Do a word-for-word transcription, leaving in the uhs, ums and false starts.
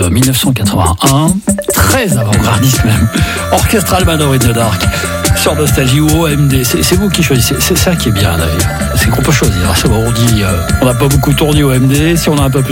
euh, dix-neuf cent quatre-vingt-un, très avant-gardiste même. Orchestre Almanor in the Dark sur Nostalgie ou O M D. C'est, c'est vous qui choisissez. C'est ça qui est bien d'ailleurs. C'est qu'on peut choisir. C'est bon, on dit, euh, on n'a pas beaucoup tourné O M D. Si on a un peu plus